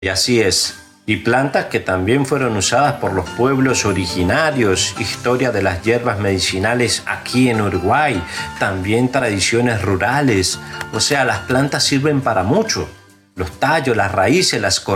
Y así es. Y plantas que también fueron usadas por los pueblos originarios, historia de las hierbas medicinales aquí en Uruguay, también tradiciones rurales. O sea, las plantas sirven para mucho. Los tallos, las raíces, las